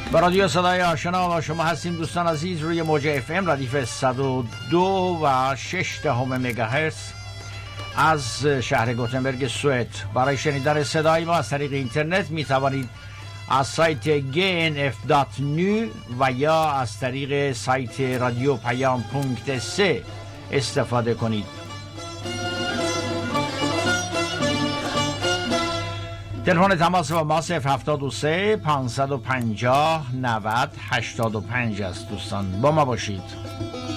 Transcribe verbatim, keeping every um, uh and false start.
با رادیو صدای آشنا با شما هستیم دوستان عزیز، روی موج اف ام ردیف صد و دو و شش دهم مگاهرتز از شهر گوتنبرگ سوئد. برای شنیدن صدای ما از طریق اینترنت می توانید از سایت جی ان اف دات نو و یا از طریق سایت رادیو پیام پونکت سه استفاده کنید. تلفن تماس با ما صفر هفتاد و سه پانصد و پنجاه نود هشتاد و پنج است. دوستان با ما باشید.